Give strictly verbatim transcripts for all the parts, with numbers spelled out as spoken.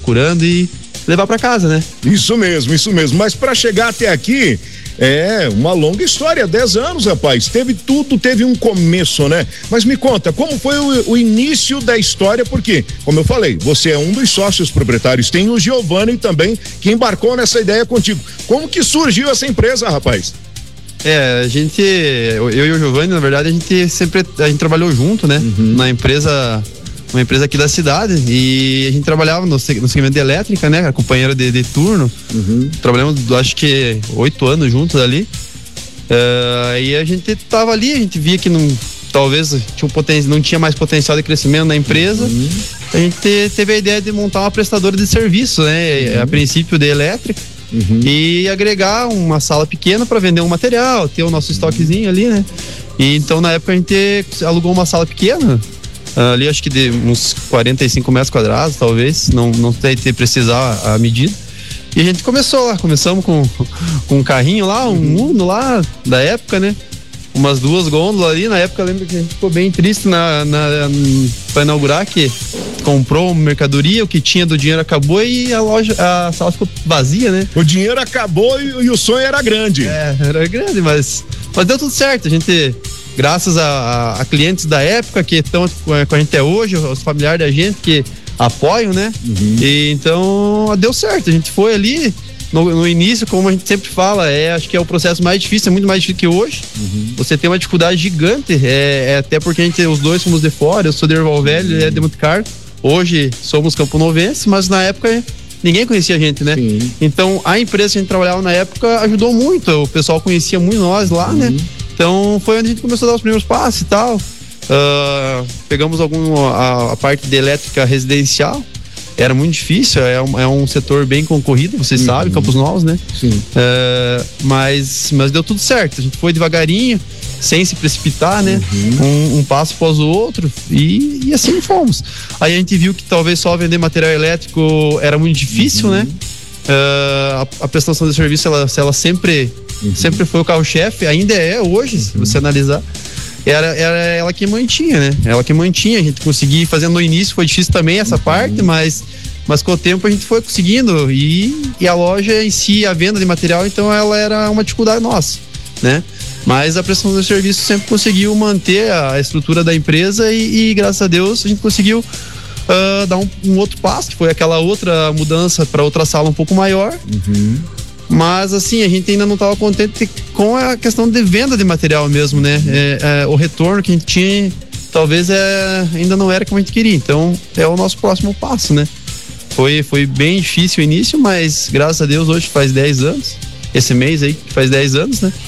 procurando e levar para casa, né? Isso mesmo, isso mesmo. Mas para chegar até aqui, é uma longa história, dez anos, rapaz. Teve tudo, teve um começo, né? Mas me conta, como foi o, o início da história? Porque, como eu falei, você é um dos sócios proprietários. Tem o Giovanni também, que embarcou nessa ideia contigo. Como que surgiu essa empresa, rapaz? É, a gente, eu e o Giovanni, na verdade, a gente sempre, a gente trabalhou junto, né? Uhum. Na empresa, uma empresa aqui da cidade, e a gente trabalhava no, no segmento de elétrica, né? Companheiro de, de turno. Uhum. Trabalhamos, acho que, oito anos juntos ali. Uh, e a gente tava ali, a gente via que não, talvez tinha um poten, não tinha mais potencial de crescimento na empresa. Uhum. A gente teve a ideia de montar uma prestadora de serviço, né? Uhum. A princípio de elétrica. Uhum. E agregar uma sala pequena para vender um material, ter o nosso estoquezinho ali, né? E então na época a gente alugou uma sala pequena, ali acho que de uns quarenta e cinco metros quadrados, talvez, não, não sei se precisar a medida. E a gente começou lá, começamos com, com um carrinho lá, um Uno lá da época, né? Umas duas gôndolas ali, na época eu lembro que a gente ficou bem triste na, na, para inaugurar, que comprou mercadoria, o que tinha do dinheiro acabou e a loja, a sala ficou vazia, né? O dinheiro acabou e, e o sonho era grande. É, era grande, mas, mas deu tudo certo. A gente, graças a, a, a clientes da época que estão com a gente até hoje, os familiares da gente que apoiam, né? Uhum. E então deu certo. A gente foi ali. No, no início, como a gente sempre fala, é, acho que é o processo mais difícil, é muito mais difícil que hoje. Uhum. Você tem uma dificuldade gigante, é, é até porque a gente, os dois somos de fora, eu sou de Erval Velho, ele é de Monte Carlo. Hoje somos camponovenses, mas na época ninguém conhecia a gente, né? Sim. Então a empresa que a gente trabalhava na época ajudou muito, o pessoal conhecia muito nós lá, uhum. né? Então foi onde a gente começou a dar os primeiros passos e tal. Uh, pegamos algum, a, a parte de elétrica residencial. Era muito difícil, é um, é um setor bem concorrido, vocês uhum. sabem, Campos Novos, né? Sim. Uh, mas, mas deu tudo certo, a gente foi devagarinho, sem se precipitar, né? Uhum. Um, um passo após o outro e, e assim fomos. Aí a gente viu que talvez só vender material elétrico era muito difícil, uhum. né? Uh, a, a prestação de serviço, ela, ela sempre, uhum. sempre foi o carro-chefe, ainda é hoje, uhum. se você analisar. Era, era ela que mantinha, né? Ela que mantinha, a gente conseguia ir fazendo no início, foi difícil também essa uhum. parte, mas, mas com o tempo a gente foi conseguindo e, e a loja em si, a venda de material, então ela era uma dificuldade nossa, né? Mas a prestação do serviço sempre conseguiu manter a estrutura da empresa e, e graças a Deus a gente conseguiu uh, dar um, um outro passo, que foi aquela outra mudança para outra sala um pouco maior. Uhum. Mas assim, a gente ainda não estava contente com a questão de venda de material mesmo, né? É, é, o retorno que a gente tinha talvez é, ainda não era como a gente queria, então é o nosso próximo passo, né? Foi, foi bem difícil o início, mas graças a Deus hoje faz dez anos, esse mês aí que faz dez anos, né?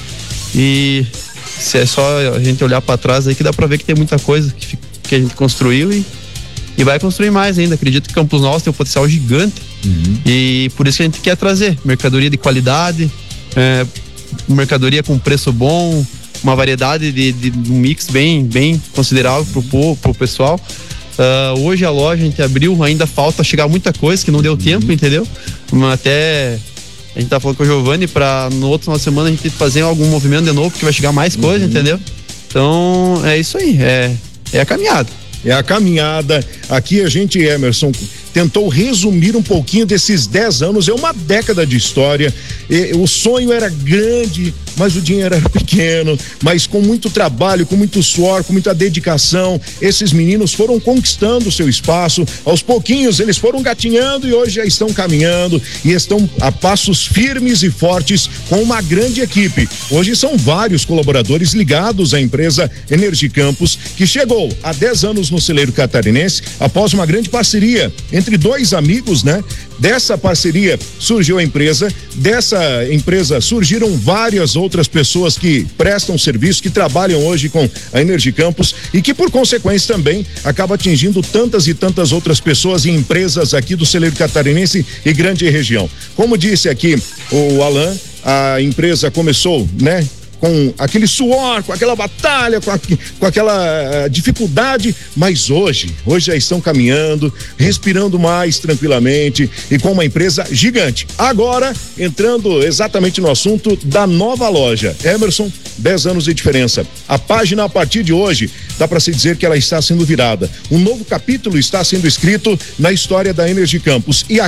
E se é só a gente olhar para trás aí que dá para ver que tem muita coisa que, que a gente construiu e, e vai construir mais ainda. Acredito que Campos Novos tem um potencial gigante. Uhum. E por isso que a gente quer trazer mercadoria de qualidade, é, mercadoria com preço bom, uma variedade de, de um mix bem, bem considerável pro, pro pessoal. Uh, hoje a loja a gente abriu, ainda falta chegar muita coisa que não deu tempo, uhum. entendeu? Mas até a gente tá falando com o Giovanni para no outro final de semana a gente fazer algum movimento de novo, porque vai chegar mais coisa, uhum. entendeu? Então é isso aí, é, é a caminhada. É a caminhada. Aqui a gente, Emerson, tentou resumir um pouquinho desses dez anos, é uma década de história. E, o sonho era grande, mas o dinheiro era pequeno, mas com muito trabalho, com muito suor, com muita dedicação, esses meninos foram conquistando o seu espaço. Aos pouquinhos eles foram gatinhando e hoje já estão caminhando e estão a passos firmes e fortes com uma grande equipe. Hoje são vários colaboradores ligados à empresa Energicampos, que chegou há dez anos no celeiro catarinense após uma grande parceria entre dois amigos, né? Dessa parceria surgiu a empresa, dessa empresa surgiram várias outras pessoas que prestam serviço, que trabalham hoje com a Energicampos e que por consequência também acaba atingindo tantas e tantas outras pessoas e empresas aqui do celeiro catarinense e grande região. Como disse aqui o Alan, a empresa começou, né? Com aquele suor, com aquela batalha, com, a, com aquela uh, dificuldade, mas hoje, hoje já estão caminhando, respirando mais tranquilamente e com uma empresa gigante. Agora, entrando exatamente no assunto da nova loja. Emerson, dez anos de diferença. A página a partir de hoje, dá para se dizer que ela está sendo virada. Um novo capítulo está sendo escrito na história da Energicampos. E a